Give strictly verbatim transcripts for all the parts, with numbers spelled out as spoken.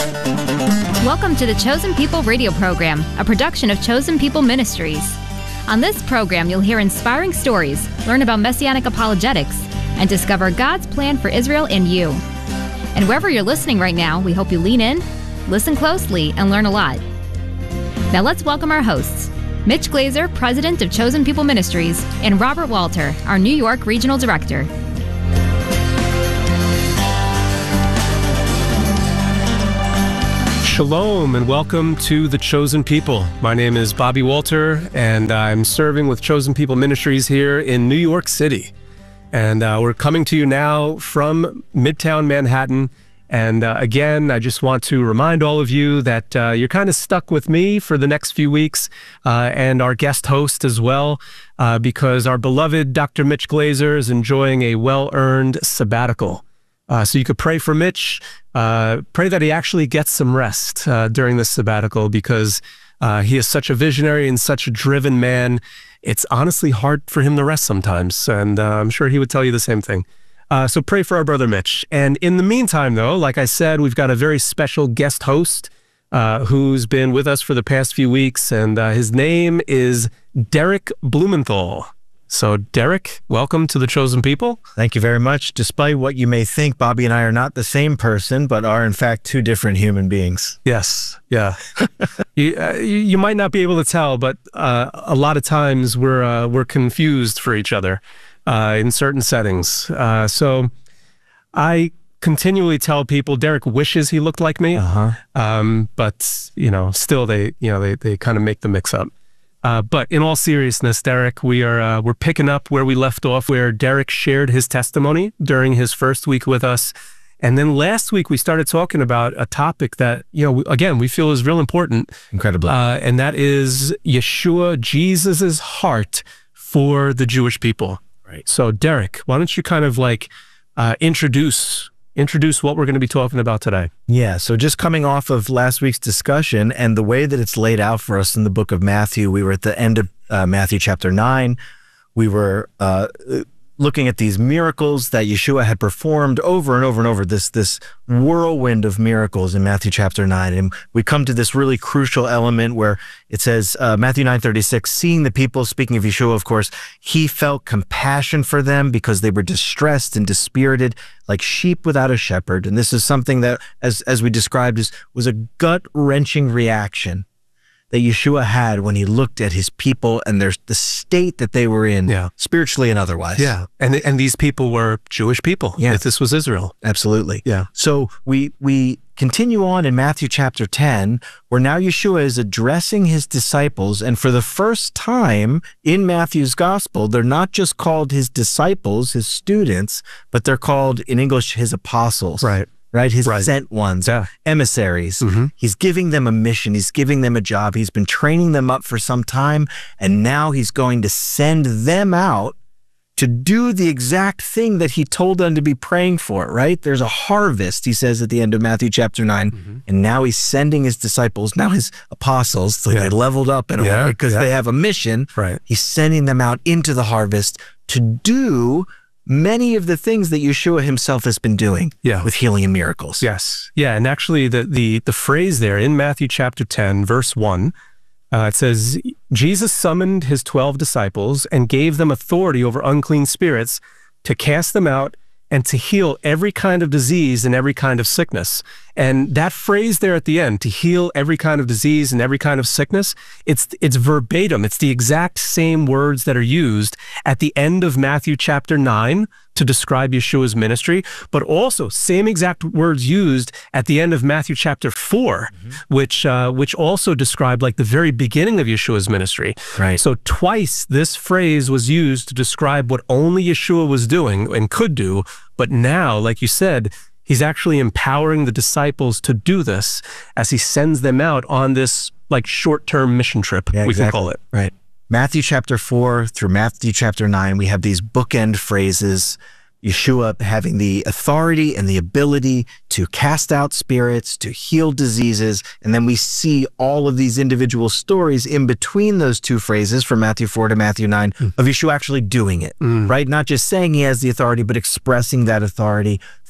Welcome to the Chosen People radio program, a production of Chosen People Ministries. On this program, you'll hear inspiring stories, learn about messianic apologetics, and discover God's plan for Israel and you. And wherever you're listening right now, we hope you lean in, listen closely, and learn a lot. Now let's welcome our hosts, Mitch Glazer, President of Chosen People Ministries, and Robert Walter, our New York Regional Director. Shalom and welcome to the Chosen People. My name is Bobby Walter and I'm serving with Chosen People Ministries here in New York City. And uh, we're coming to you now from Midtown Manhattan. And uh, again, I just want to remind all of you that uh, you're kind of stuck with me for the next few weeks uh, and our guest host as well, uh, because our beloved Doctor Mitch Glazer is enjoying a well-earned sabbatical. Uh, so you could pray for Mitch, uh, pray that he actually gets some rest uh, during this sabbatical, because uh, he is such a visionary and such a driven man. It's honestly hard for him to rest sometimes, and uh, I'm sure he would tell you the same thing. Uh, so pray for our brother Mitch. And in the meantime, though, like I said, we've got a very special guest host uh, who's been with us for the past few weeks, and uh, his name is Derek Blumenthal. So, Derek, welcome to the Chosen People. Thank you very much. Despite what you may think, Bobby and I are not the same person, but are in fact two different human beings. Yes, yeah. you, uh, you you might not be able to tell, but uh, a lot of times we're uh, we're confused for each other uh, in certain settings. Uh, so, I continually tell people Derek wishes he looked like me, uh-huh. um, but you know, still they you know they they kind of make the mix up. Uh, but in all seriousness, Derek, we are uh, we're picking up where we left off, where Derek shared his testimony during his first week with us, and then last week we started talking about a topic that you know again we feel is real important, incredibly, uh, and that is Yeshua, Jesus's heart for the Jewish people. Right. So, Derek, why don't you kind of like uh, introduce. Introduce what we're going to be talking about today. Yeah, so just coming off of last week's discussion and the way that it's laid out for us in the book of Matthew, we were at the end of uh, Matthew chapter nine. We were uh, looking at these miracles that Yeshua had performed over and over and over, this this whirlwind of miracles in Matthew chapter nine. And we come to this really crucial element where it says, uh, Matthew nine thirty-six, seeing the people, speaking of Yeshua, of course, he felt compassion for them because they were distressed and dispirited like sheep without a shepherd. And this is something that, as, as we described, is, was a gut-wrenching reaction that Yeshua had when he looked at his people and there's the state that they were in, yeah. spiritually and otherwise. Yeah, and and these people were Jewish people. Yeah. If this was Israel. Absolutely. Yeah. So we we continue on in Matthew chapter ten, where now Yeshua is addressing his disciples, and for the first time in Matthew's gospel, they're not just called his disciples, his students, but they're called, in English, his apostles. Right. Right? His right. sent ones, yeah. emissaries. Mm-hmm. He's giving them a mission. He's giving them a job. He's been training them up for some time, and now he's going to send them out to do the exact thing that he told them to be praying for, right? There's a harvest, he says at the end of Matthew chapter nine, mm-hmm. and now he's sending his disciples, now his apostles, so yeah. they leveled up in a yeah, way because yeah. they have a mission. Right. He's sending them out into the harvest to do many of the things that Yeshua himself has been doing yeah. with healing and miracles. Yes. Yeah, and actually the, the, the phrase there in Matthew chapter ten, verse one, uh, it says, Jesus summoned his twelve disciples and gave them authority over unclean spirits to cast them out and to heal every kind of disease and every kind of sickness. And that phrase there at the end, to heal every kind of disease and every kind of sickness, it's it's verbatim. It's the exact same words that are used at the end of Matthew chapter nine to describe Yeshua's ministry, but also same exact words used at the end of Matthew chapter four, mm-hmm. which uh, which also describe like the very beginning of Yeshua's ministry. Right. So twice this phrase was used to describe what only Yeshua was doing and could do, but now, like you said, he's actually empowering the disciples to do this as he sends them out on this like short-term mission trip, yeah, we exactly. can call it. Right. Matthew chapter four through Matthew chapter nine, we have these bookend phrases, Yeshua having the authority and the ability to cast out spirits, to heal diseases, and then we see all of these individual stories in between those two phrases from Matthew four to Matthew nine mm. of Yeshua actually doing it, mm. right? Not just saying he has the authority, but expressing that authority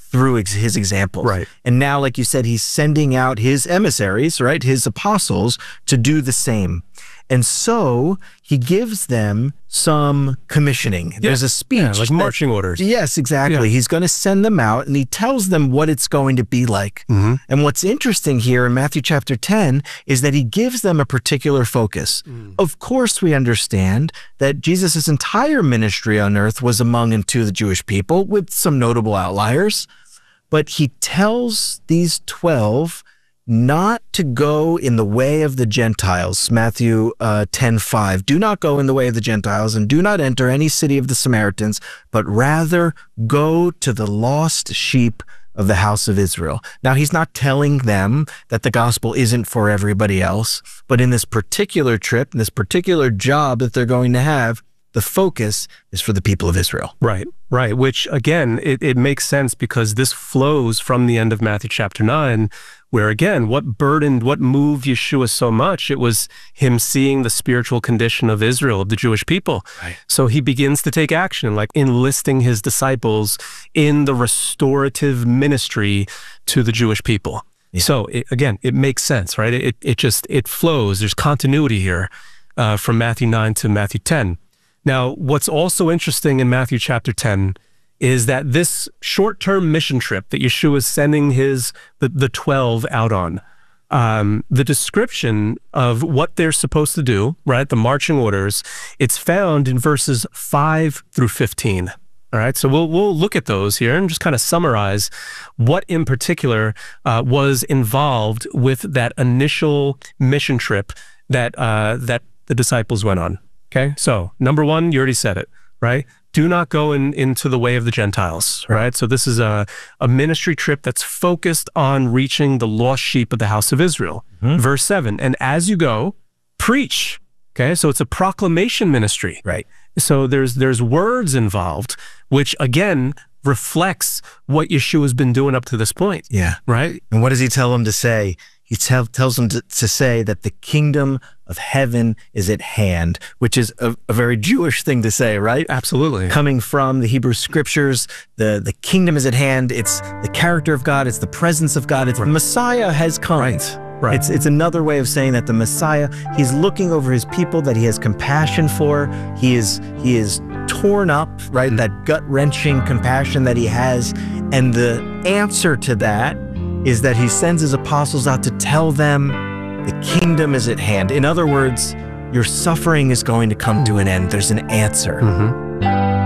through ex his examples. Right. And now, like you said, he's sending out his emissaries, right, his apostles, to do the same. And so he gives them some commissioning. Yeah. There's a speech. Yeah, like marching orders. Yes, exactly. Yeah. He's going to send them out, and he tells them what it's going to be like. Mm-hmm. And what's interesting here in Matthew chapter ten is that he gives them a particular focus. Mm. Of course, we understand that Jesus' entire ministry on earth was among and to the Jewish people, with some notable outliers. But he tells these twelve not to go in the way of the Gentiles. Matthew uh, ten five. Do not go in the way of the Gentiles, and do not enter any city of the Samaritans, but rather go to the lost sheep of the house of Israel. Now, he's not telling them that the gospel isn't for everybody else, but in this particular trip, in this particular job that they're going to have, the focus is for the people of Israel. Right, right. Which, again, it, it makes sense because this flows from the end of Matthew chapter nine, where, again, what burdened, what moved Yeshua so much, it was him seeing the spiritual condition of Israel, of the Jewish people. Right. So he begins to take action, like enlisting his disciples in the restorative ministry to the Jewish people. Yeah. So, it, again, it makes sense, right? It, it just, it flows. There's continuity here uh, from Matthew nine to Matthew ten. Now, what's also interesting in Matthew chapter ten is that this short-term mission trip that Yeshua is sending his the, the twelve out on, um, the description of what they're supposed to do, right, the marching orders, it's found in verses five through fifteen. All right, so we'll we'll look at those here and just kind of summarize what in particular uh, was involved with that initial mission trip that uh, that the disciples went on. Okay, so number one, you already said it, right? Do not go in, into the way of the Gentiles, right? So this is a, a ministry trip that's focused on reaching the lost sheep of the house of Israel. Mm-hmm. Verse seven, and as you go, preach. Okay, so it's a proclamation ministry. Right. So there's there's words involved, which again reflects what Yeshua's been doing up to this point. Yeah. Right? And what does he tell them to say? He tell, tells them to, to say that the kingdom of heaven is at hand, which is a, a very Jewish thing to say, right? Absolutely. Coming from the Hebrew scriptures, the, the kingdom is at hand. It's the character of God. It's the presence of God. It's right. The Messiah has come. Right. Right. It's, it's another way of saying that the Messiah, he's looking over his people that he has compassion for. He is, he is torn up, right? Mm-hmm. That gut-wrenching compassion that he has. And the answer to that is that he sends his apostles out to tell them the kingdom is at hand. In other words, your suffering is going to come to an end. There's an answer. Mm-hmm.